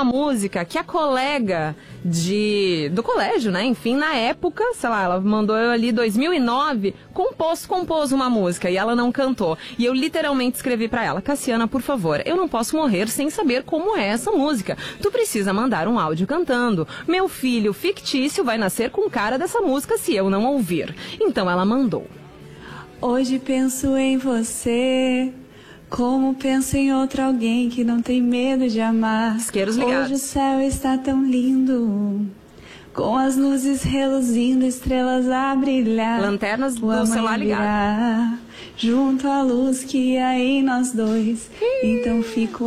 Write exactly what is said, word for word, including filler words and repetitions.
uma música que a colega de, do colégio, né, enfim, na época, sei lá, ela mandou eu ali dois mil e nove, compôs, compôs uma música e ela não cantou. E eu literalmente escrevi pra ela: Cassiana, por favor, eu não posso morrer sem saber como é essa música. Tu precisa mandar um áudio cantando. Meu filho fictício vai nascer com cara dessa música se eu não ouvir. Então ela mandou. Hoje penso em você, como penso em outro alguém que não tem medo de amar. Isqueiros ligados. Hoje o céu está tão lindo, com as luzes reluzindo, estrelas a brilhar. Lanternas do celular ligado. Junto à luz que há em nós dois, então fico